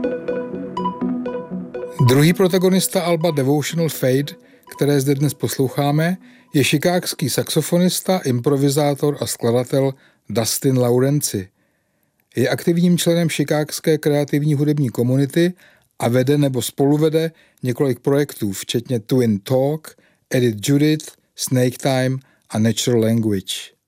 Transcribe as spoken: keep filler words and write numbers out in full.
Druhý protagonista alba Devotional Fade, které zde dnes posloucháme, je chicagský saxofonista, improvizátor a skladatel Dustin Laurenci. Je aktivním členem chicagské kreativní hudební komunity a vede nebo spoluvede několik projektů, včetně Twin Talk, Edit Judith, Snake Time a Natural Language.